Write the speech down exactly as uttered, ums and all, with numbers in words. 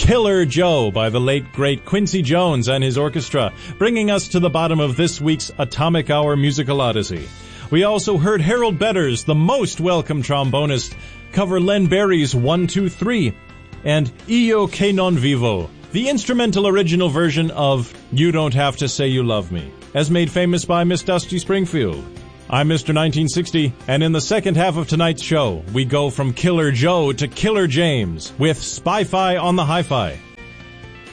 Killer Joe by the late, great Quincy Jones and his orchestra, bringing us to the bottom of this week's Atomic Hour Musical Odyssey. We also heard Harold Betters, the most welcome trombonist, cover Len Barry's one two three, and Io Che Non Vivo, the instrumental original version of You Don't Have to Say You Love Me, as made famous by Miss Dusty Springfield. I'm Mister nineteen sixty, and in the second half of tonight's show, we go from Killer Joe to Killer James with Spy-Fi on the Hi-Fi.